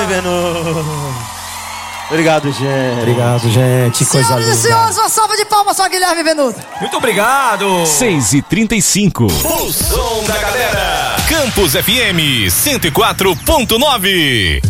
Venuto. Obrigado, gente. Obrigado, gente. Coisa linda. Senhoras e senhores, uma salva de palmas para Guilherme Venuto. Muito obrigado. 6h35. O som da galera. Campus FM 104.9.